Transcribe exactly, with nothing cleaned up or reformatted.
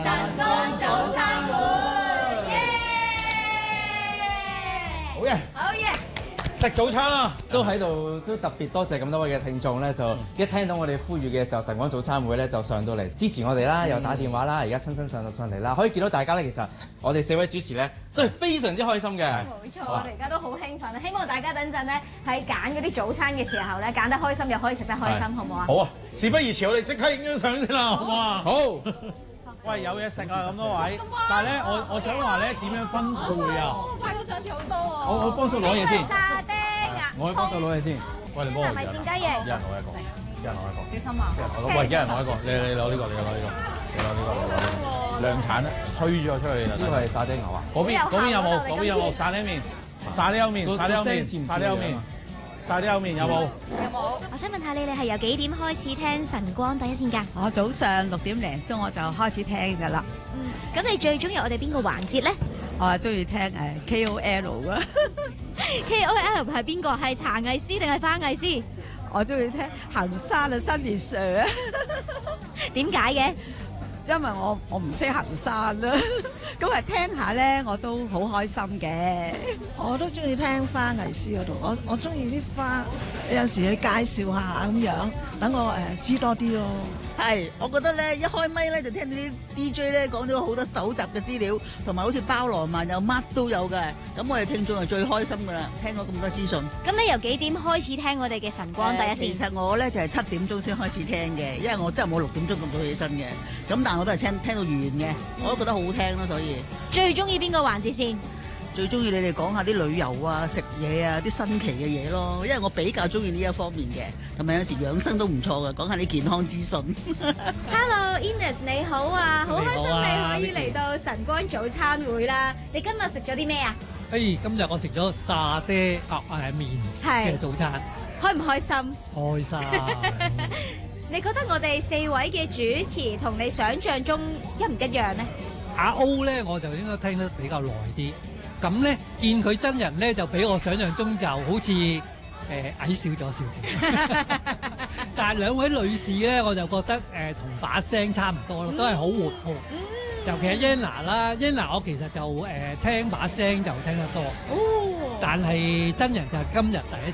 晨光早餐會， 好嘢， 好嘢！ 食早餐啦！ 都喺度，都特別多謝咁多位嘅聽眾咧，就一聽到我哋呼籲嘅時候，晨光早餐會咧就上到嚟支持我哋啦，又打電話啦，而家親身上到上嚟啦，可以見到大家咧，其實我哋四位主持咧都係非常之開心嘅。 冇錯，我哋而家都好興奮，希望大家等陣咧喺揀嗰啲早餐嘅時候咧揀得開心，又可以食得開心，好唔好啊？ 好啊！事不宜遲，我哋即刻影張相先啦，好唔好啊？好。喂，有嘢食啊！咁多位，但係咧，我我想話咧點樣分配啊？ 快到上次好多喎！ 我我幫手攞嘢先， 沙丁啊！ 我去幫手攞嘢先。 喂，你幫我。 係咪鮮雞翼？ 一人攞一個，一人攞一個。 小心啊！ 喂，一人攞一個，你你攞呢個，你攞呢個，你攞呢個，你攞呢個。量產啊！推咗出去啦！ 呢個係沙爹牛啊！ 嗰邊嗰邊有冇？嗰邊有冇沙爹麵？沙爹麵，沙爹麵，沙爹麵。沙爹麵有冇？ 有冇？ 我想問下你，你係由幾點開始聽晨光第一線㗎？ 我早上六點零鐘我就開始聽㗎啦。 嗯，咁你最中意我哋邊個環節咧？ 我係中意聽誒 K O L 啊。 K O L 係邊個？係茶藝師定係花藝師？ 我中意聽行山啊，Sunny Sir 啊。 點解嘅？ 因為我我唔識行山啦，咁係聽下咧，我都好開心嘅。 我都中意聽花藝師嗰度，我我中意啲花，有時去介紹下咁樣，等我誒、呃、知多啲咯。 係，我覺得咧一開咪咧就聽到啲 D J 咧講咗好多搜集嘅資料，同埋好似包羅萬有，乜都有嘅。咁我哋聽眾係最開心噶啦，聽到咁多資訊。 咁你由幾點開始聽我哋嘅晨光第一線？ 其實我咧就係七點鐘先開始聽嘅，因為我真係冇六點鐘咁早起身嘅。咁但係我都係聽聽到完嘅，我都覺得好好聽咯，所以。 最中意邊個環節先？ 最中意你哋講下啲旅遊啊、食嘢啊、啲新奇嘅嘢咯，因為我比較中意呢一方面嘅，同埋有時養生都唔錯嘅，講下啲健康資訊。 Hello，Ines 你好啊，好開心你可以嚟到晨光早餐會啦。你今日食咗啲咩啊？ 誒，今日我食咗沙爹鴨誒麵嘅早餐， 開唔開心？ 開心。 你覺得我哋四位嘅主持同你想象中一唔一樣呢？ 阿 O 咧，我就應該聽得比較耐啲。咁咧，見佢真人咧，就比我想象中就好似誒、呃、矮小咗少少。但係兩位女士咧，我就覺得誒同、呃、把聲差唔多咯，都係好活潑。尤其係 Yana 啦 ，Yana 我其實就誒、呃、聽把聲就聽得多。哦，但係真人就係今日第一